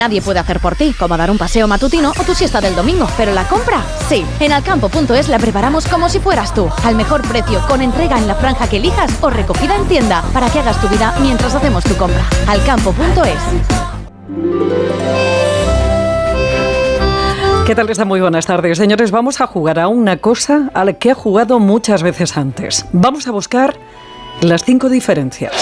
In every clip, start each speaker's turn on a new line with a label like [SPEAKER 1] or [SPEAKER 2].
[SPEAKER 1] Nadie puede hacer por ti, como dar un paseo matutino o tu siesta del domingo, pero la compra, sí. En Alcampo.es la preparamos como si fueras tú, al mejor precio, con entrega en la franja que elijas o recogida en tienda, para que hagas tu vida mientras hacemos tu compra. Alcampo.es.
[SPEAKER 2] ¿Qué tal? Está muy buenas tardes, señores. Vamos a jugar a una cosa a la que he jugado muchas veces antes. Vamos a buscar las 5 diferencias.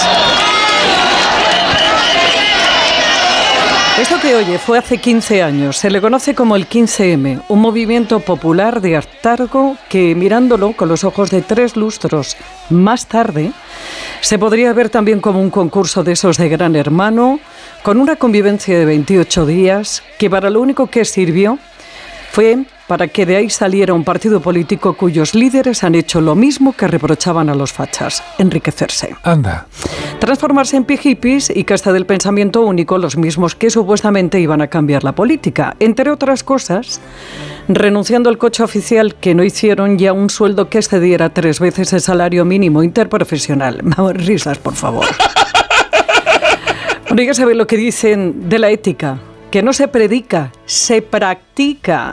[SPEAKER 2] Esto que oye fue hace 15 años. Se le conoce como el 15M, un movimiento popular de hartazgo que, mirándolo con los ojos de 3 lustros más tarde, se podría ver también como un concurso de esos de Gran Hermano, con una convivencia de 28 días, que para lo único que sirvió fue para que de ahí saliera un partido político cuyos líderes han hecho lo mismo que reprochaban a los fachas: enriquecerse.
[SPEAKER 3] Anda.
[SPEAKER 2] Transformarse en pijipis y casta del pensamiento único, los mismos que supuestamente iban a cambiar la política. Entre otras cosas, renunciando al coche oficial, que no hicieron, ya un sueldo que excediera 3 veces el salario mínimo interprofesional. Vamos, risas, por favor. Bueno, ya saben lo que dicen de la ética, que no se predica, se practica.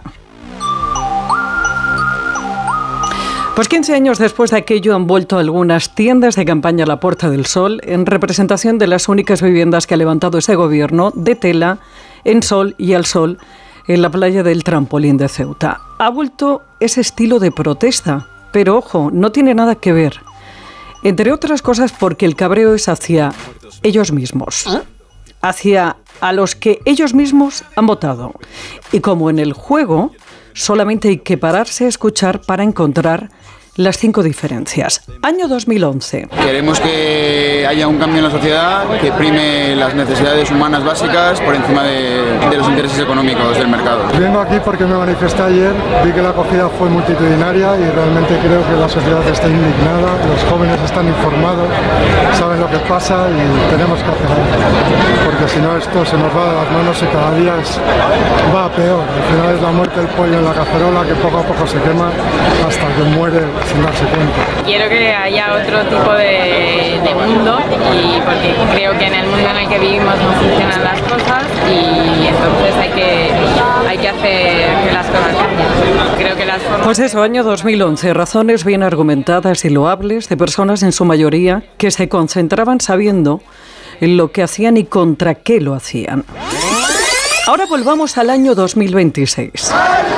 [SPEAKER 2] Pues 15 años después de aquello han vuelto algunas tiendas de campaña a la Puerta del Sol en representación de las únicas viviendas que ha levantado ese gobierno de tela en sol y al sol en la playa del Trampolín de Ceuta. Ha vuelto ese estilo de protesta, pero ojo, no tiene nada que ver. Entre otras cosas porque el cabreo es hacia ellos mismos, hacia a los que ellos mismos han votado. Y como en el juego, solamente hay que pararse a escuchar para encontrar las 5 diferencias. Año 2011.
[SPEAKER 4] Queremos que haya un cambio en la sociedad que prime las necesidades humanas básicas por encima de los intereses económicos del mercado.
[SPEAKER 5] Vengo aquí porque me manifesté ayer, vi que la acogida fue multitudinaria y realmente creo que la sociedad está indignada, los jóvenes están informados, saben lo que pasa y tenemos que hacer algo, porque si no esto se nos va de las manos y cada día va a peor. Al final es la muerte del pollo en la cacerola que poco a poco se quema hasta que muere sin darse cuenta.
[SPEAKER 6] Quiero que haya otro tipo de mundo, y porque creo que en el mundo en el que vivimos no funcionan las cosas y entonces hay que hacer que las cosas cambien. Creo que las formas...
[SPEAKER 2] Pues eso, año 2011, razones bien argumentadas y loables de personas en su mayoría que se concentraban sabiendo en lo que hacían y contra qué lo hacían. Ahora volvamos al año 2026.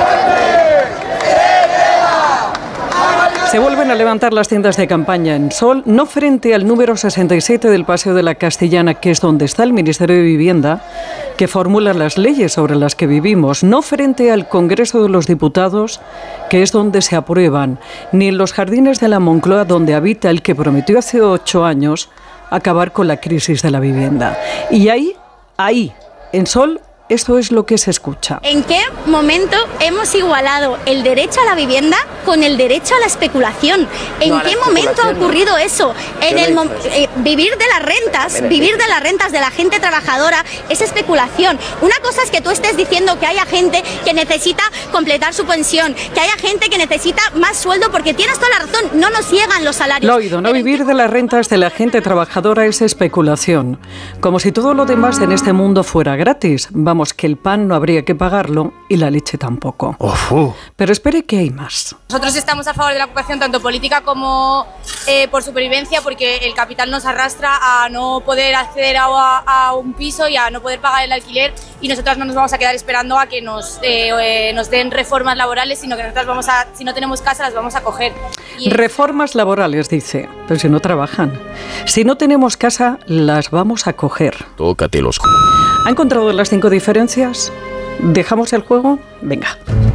[SPEAKER 2] Se vuelven a levantar las tiendas de campaña en sol, no frente al número 67 del Paseo de la Castellana, que es donde está el Ministerio de Vivienda, que formula las leyes sobre las que vivimos, no frente al Congreso de los Diputados, que es donde se aprueban, ni en los jardines de la Moncloa, donde habita el que prometió hace 8 años acabar con la crisis de la vivienda. Y ahí, en sol, esto es lo que se escucha.
[SPEAKER 7] ¿En qué momento hemos igualado el derecho a la vivienda con el derecho a la especulación? ¿En qué momento ha ocurrido eso? Vivir de las rentas de la gente trabajadora es especulación. Una cosa es que tú estés diciendo que haya gente que necesita completar su pensión, que haya gente que necesita más sueldo, porque tienes toda la razón, no nos llegan los salarios.
[SPEAKER 2] Lo oído, no vivir de las rentas de la gente trabajadora es especulación. Como si todo lo demás en este mundo fuera gratis. Vamos, que el pan no habría que pagarlo y la leche tampoco. Pero espere que hay más.
[SPEAKER 6] Nosotros estamos a favor de la ocupación tanto política como por supervivencia, porque el capital nos arrastra a no poder acceder a un piso y a no poder pagar el alquiler, y nosotras no nos vamos a quedar esperando a que nos den reformas laborales, sino que nosotras si no tenemos casa las vamos a coger.
[SPEAKER 2] Reformas laborales, dice, pero si no trabajan. Si no tenemos casa, las vamos a coger.
[SPEAKER 3] Tócate los...
[SPEAKER 2] ¿Ha encontrado las 5 diferencias? ¿Dejamos el juego? Venga.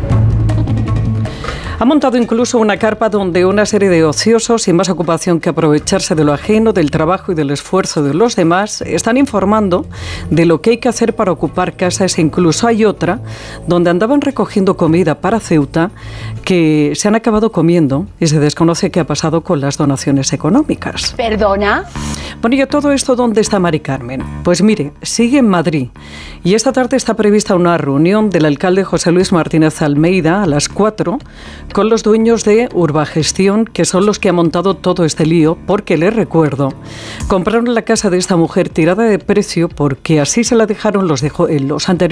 [SPEAKER 2] Ha montado incluso una carpa donde una serie de ociosos, sin más ocupación que aprovecharse de lo ajeno, del trabajo y del esfuerzo de los demás, están informando de lo que hay que hacer para ocupar casas. Incluso hay otra donde andaban recogiendo comida para Ceuta que se han acabado comiendo y se desconoce qué ha pasado con las donaciones económicas.
[SPEAKER 7] ¿Perdona?
[SPEAKER 2] Bueno, ¿y todo esto dónde está Mari Carmen? Pues mire, sigue en Madrid. Y esta tarde está prevista una reunión del alcalde José Luis Martínez Almeida a las 4 con los dueños de Urbagestión, que son los que han montado todo este lío, porque les recuerdo, compraron la casa de esta mujer tirada de precio porque así se la dejaron los anteriores